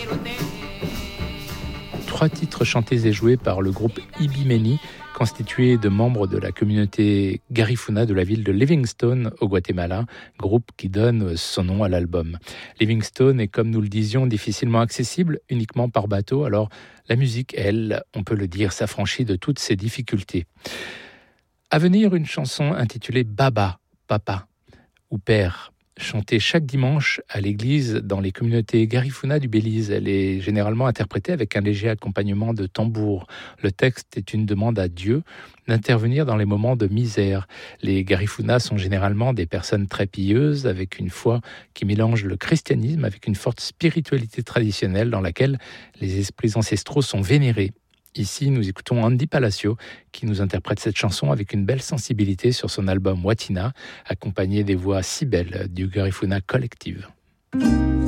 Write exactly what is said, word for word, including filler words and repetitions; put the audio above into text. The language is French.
Trois titres chantés et joués par le groupe Ibimeni, constitué de membres de la communauté Garifuna de la ville de Livingstone au Guatemala, groupe qui donne son nom à l'album. Livingstone est, comme nous le disions, difficilement accessible, uniquement par bateau, alors la musique, elle, on peut le dire, s'affranchit de toutes ces difficultés. À venir, une chanson intitulée Baba, Papa ou Père, chantée chaque dimanche à l'église dans les communautés Garifuna du Belize. Elle est généralement interprétée avec un léger accompagnement de tambour. Le texte est une demande à Dieu d'intervenir dans les moments de misère. Les Garifuna sont généralement des personnes très pieuses, avec une foi qui mélange le christianisme avec une forte spiritualité traditionnelle dans laquelle les esprits ancestraux sont vénérés. Ici, nous écoutons Andy Palacio qui nous interprète cette chanson avec une belle sensibilité sur son album Watina, accompagné des voix si belles du Garifuna Collective.